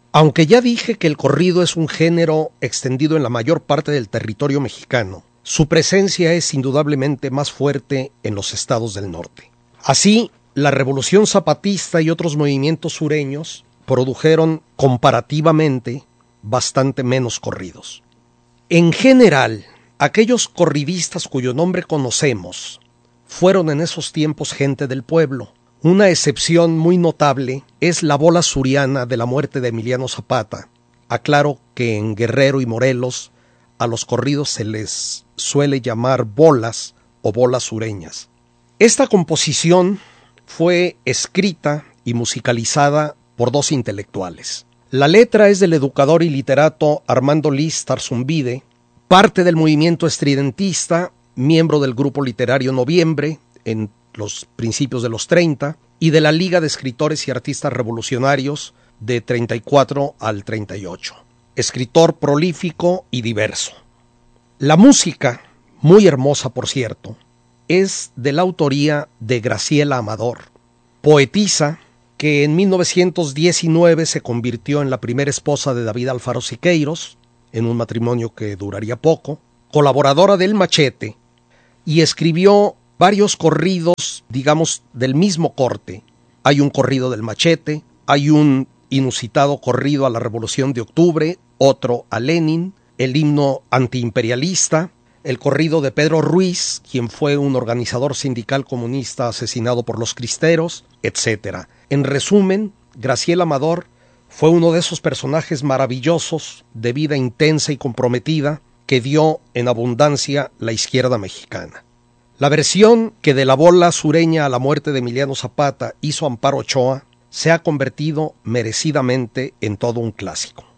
Aunque ya dije que el corrido es un género extendido en la mayor parte del territorio mexicano, su presencia es indudablemente más fuerte en los estados del norte. Así, la Revolución Zapatista y otros movimientos sureños produjeron comparativamente bastante menos corridos. En general, aquellos corridistas cuyo nombre conocemos fueron en esos tiempos gente del pueblo. Una excepción muy notable es la bola suriana de la muerte de Emiliano Zapata. Aclaro que en Guerrero y Morelos a los corridos se les suele llamar bolas o bolas sureñas. Esta composición fue escrita y musicalizada por dos intelectuales. La letra es del educador y literato Armando Liz Tarzumbide, parte del movimiento estridentista, miembro del grupo literario Noviembre en los principios de los 30 y de la Liga de Escritores y Artistas Revolucionarios de 34 al 38. Escritor prolífico y diverso. La música, muy hermosa por cierto, es de la autoría de Graciela Amador, poetisa que en 1919 se convirtió en la primera esposa de David Alfaro Siqueiros, en un matrimonio que duraría poco, colaboradora del Machete, y escribió varios corridos, digamos, del mismo corte. Hay un corrido del Machete, hay un inusitado corrido a la Revolución de Octubre, otro a Lenin, el himno antiimperialista, el corrido de Pedro Ruiz, quien fue un organizador sindical comunista asesinado por los cristeros, etc. En resumen, Graciela Amador fue uno de esos personajes maravillosos, de vida intensa y comprometida, que dio en abundancia la izquierda mexicana. La versión que de la bola sureña a la muerte de Emiliano Zapata hizo Amparo Ochoa se ha convertido merecidamente en todo un clásico.